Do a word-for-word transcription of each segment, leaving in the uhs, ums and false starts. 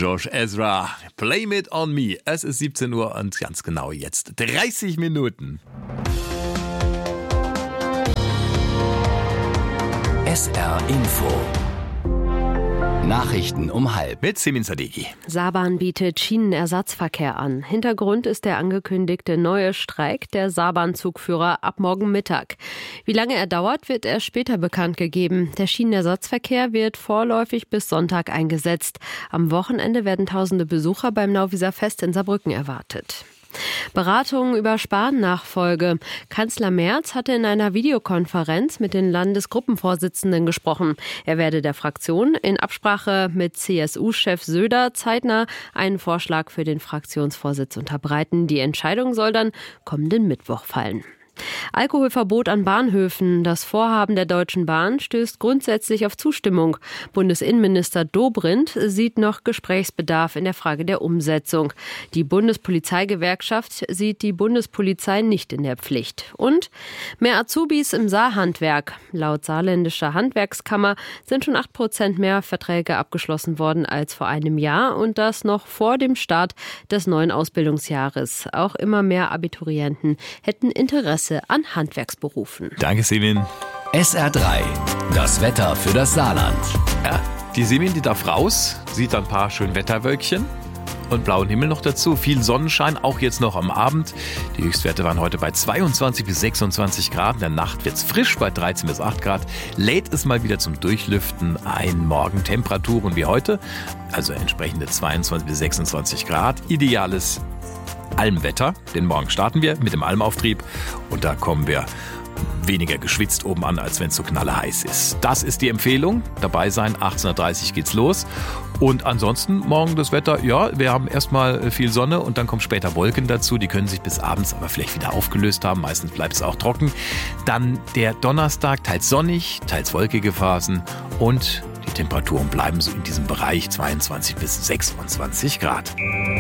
Josh Ezra, Blame It On Me. Es ist siebzehn Uhr und ganz genau jetzt dreißig Minuten. S R Info. Nachrichten um halb. Mit Simin Sadeghi. Saarbahn bietet Schienenersatzverkehr an. Hintergrund ist der angekündigte neue Streik der Saarbahnzugführer ab morgen Mittag. Wie lange er dauert, wird erst später bekannt gegeben. Der Schienenersatzverkehr wird vorläufig bis Sonntag eingesetzt. Am Wochenende werden tausende Besucher beim Nauwieser Fest in Saarbrücken erwartet. Beratungen über Spahn-Nachfolge. Kanzler Merz hatte in einer Videokonferenz mit den Landesgruppenvorsitzenden gesprochen. Er werde der Fraktion in Absprache mit C S U-Chef Söder zeitnah einen Vorschlag für den Fraktionsvorsitz unterbreiten. Die Entscheidung soll dann kommenden Mittwoch fallen. Alkoholverbot an Bahnhöfen. Das Vorhaben der Deutschen Bahn stößt grundsätzlich auf Zustimmung. Bundesinnenminister Dobrindt sieht noch Gesprächsbedarf in der Frage der Umsetzung. Die Bundespolizeigewerkschaft sieht die Bundespolizei nicht in der Pflicht. Und mehr Azubis im Saarhandwerk. Laut saarländischer Handwerkskammer sind schon acht Prozent mehr Verträge abgeschlossen worden als vor einem Jahr und das noch vor dem Start des neuen Ausbildungsjahres. Auch immer mehr Abiturienten hätten Interesse an Handwerksberufen. Danke, Simin. S R drei. Das Wetter für das Saarland. Ja, die Simin, die darf raus, sieht ein paar schöne Wetterwölkchen und blauen Himmel noch dazu. Viel Sonnenschein, auch jetzt noch am Abend. Die Höchstwerte waren heute bei zweiundzwanzig bis sechsundzwanzig Grad. In der Nacht wird es frisch bei dreizehn bis acht Grad. Lädt es mal wieder zum Durchlüften ein. Morgen Temperaturen wie heute, also entsprechende zweiundzwanzig bis sechsundzwanzig Grad. Ideales Almwetter, denn morgen starten wir mit dem Almauftrieb und da kommen wir weniger geschwitzt oben an, als wenn es so knalleheiß ist. Das ist die Empfehlung. Dabei sein, achtzehn Uhr dreißig geht's los. Und ansonsten morgen das Wetter, ja, wir haben erstmal viel Sonne und dann kommen später Wolken dazu. Die können sich bis abends aber vielleicht wieder aufgelöst haben. Meistens bleibt es auch trocken. Dann der Donnerstag, teils sonnig, teils wolkige Phasen und die Temperaturen bleiben so in diesem Bereich zweiundzwanzig bis sechsundzwanzig Grad.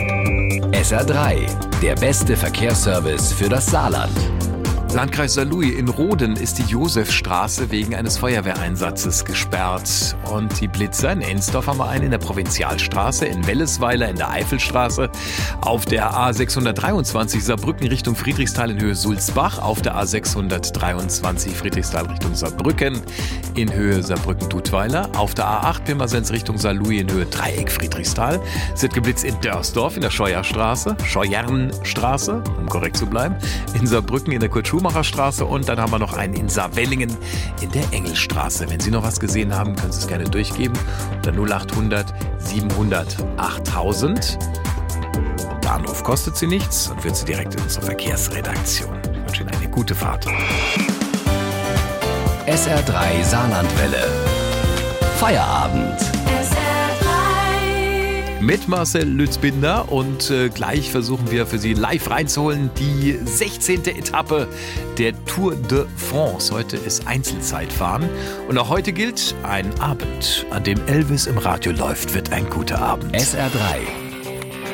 S R drei, der beste Verkehrsservice für das Saarland. Landkreis Saarlouis in Roden ist die Josefstraße wegen eines Feuerwehreinsatzes gesperrt. Und die Blitzer in Ensdorf haben wir einen in der Provinzialstraße, in Wellesweiler in der Eifelstraße, auf der A sechshundertdreiundzwanzig Saarbrücken Richtung Friedrichsthal in Höhe Sulzbach, auf der A sechshundertdreiundzwanzig Friedrichsthal Richtung Saarbrücken in Höhe Saarbrücken-Dudweiler, auf der A acht Pirmasens Richtung Saarlouis in Höhe Dreieck Friedrichsthal. Es wird geblitzt in Dörsdorf in der Scheuerstraße, Scheuernstraße, um korrekt zu bleiben, in Saarbrücken in der Kurt Schumacherstraße und dann haben wir noch einen in Saarwellingen in der Engelstraße. Wenn Sie noch was gesehen haben, können Sie es gerne durchgeben. Unter null achthundert siebenhundert achttausend. Der Anruf kostet Sie nichts und führt Sie direkt in unsere Verkehrsredaktion. Ich wünsche Ihnen eine gute Fahrt. S R drei Saarlandwelle. Feierabend. Mit Marcel Lützbinder und äh, gleich versuchen wir für Sie live reinzuholen die sechzehnte Etappe der Tour de France. Heute ist Einzelzeitfahren und auch heute gilt, ein Abend, an dem Elvis im Radio läuft, wird ein guter Abend. S R drei.